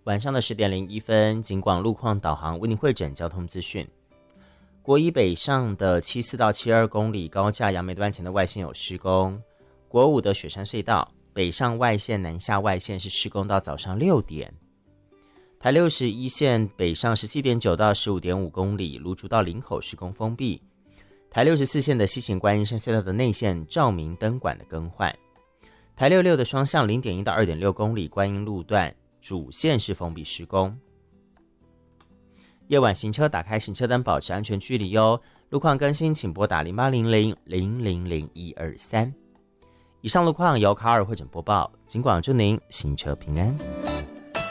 晚上的10点01分，警广路况导航为您汇整交通资讯。国一北上的74到72公里高架杨梅端前的外线有施工，国5的雪山隧道北上外线南下外线是施工到早上6点。台61线北上17.9到15.5公里，芦竹到林口施工封闭。台64线的西行观音山隧道的内线照明灯管的更换。台66的双向0.1到2.6公里观音路段主线是封闭施工。夜晚行车打开行车灯，保持安全距离哦。路况更新请拨打0800000123。以上路况由卡尔汇整播报，警广祝您行车平安。